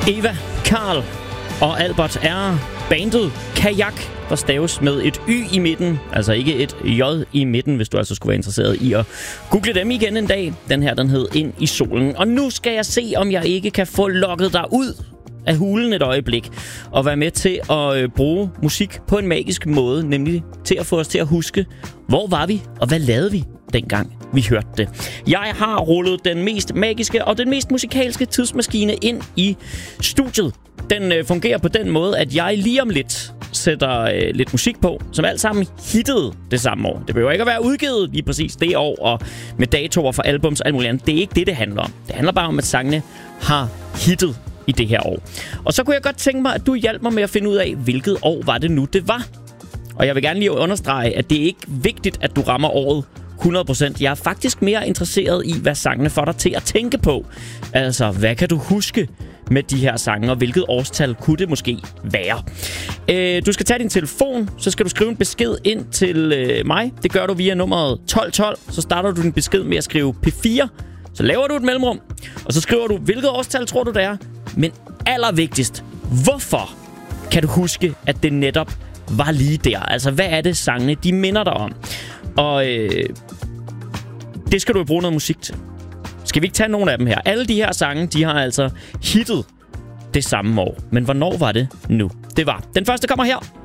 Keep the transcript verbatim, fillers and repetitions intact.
Eva, Karl og Albert er bandet Kajak, der staves med et Y i midten. Altså ikke et J i midten, hvis du altså skulle være interesseret i at google dem igen en dag. Den her, den hed Ind i solen. Og nu skal jeg se, om jeg ikke kan få lukket dig ud af hulen et øjeblik og være med til at øh, bruge musik på en magisk måde, nemlig til at få os til at huske, hvor var vi og hvad lavede vi dengang vi hørte det. Jeg har rullet den mest magiske og den mest musikalske tidsmaskine ind i studiet. Den øh, fungerer på den måde, at jeg lige om lidt sætter øh, lidt musik på, som alt sammen hittede det samme år. Det behøver ikke at være udgivet lige præcis det år, og med datoer for albums og alt muligt andet. Det er ikke det, det handler om. Det handler bare om, at sangene har hittet i det her år. Og så kunne jeg godt tænke mig, at du hjalp mig med at finde ud af, hvilket år var det nu, det var. Og jeg vil gerne lige understrege, at det er ikke vigtigt, at du rammer året hundrede procent. Jeg er faktisk mere interesseret i, hvad sangene får dig til at tænke på. Altså, hvad kan du huske med de her sange, og hvilket årstal kunne det måske være? Øh, du skal tage din telefon, så skal du skrive en besked ind til øh, mig. Det gør du via nummeret tolv tolv. Så starter du din besked med at skrive P fire. Så laver du et mellemrum, og så skriver du, hvilket årstal tror du det er. Men allervigtigst, hvorfor kan du huske, at det netop var lige der? Altså, hvad er det, sangene de minder dig om? Og øh, det skal du jo bruge noget musik til. Skal vi ikke tage nogle af dem her? Alle de her sange, de har altså hittet det samme år. Men hvornår var det nu? Det var. Den første kommer her.